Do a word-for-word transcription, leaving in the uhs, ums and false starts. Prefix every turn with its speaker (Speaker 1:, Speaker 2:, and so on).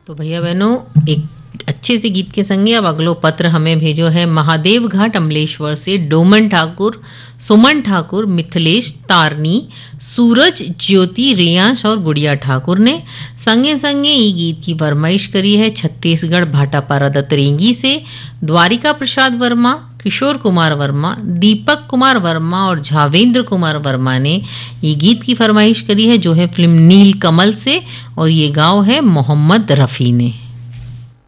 Speaker 1: तो भैया बहनों, एक अच्छे से गीत के संगे अब अगलो पत्र हमें भेजो है महादेव घाट अमलेश्वर से डोमन ठाकुर, सुमन ठाकुर, मिथिलेश, तारनी, सूरज, ज्योति, रियांश और गुड़िया ठाकुर ने संगे संगे ई गीत की फरमाइश करी है छत्तीसगढ़ भाटापारा दतरेंगी से द्वारिका प्रसाद वर्मा, किशोर कुमार वर्मा, दीपक कुमार वर्मा और झावेंद्र कुमार वर्मा ने ये गीत की फरमाइश करी है जो है फिल्म नील कमल से, और ये गाँव है मोहम्मद रफी ने।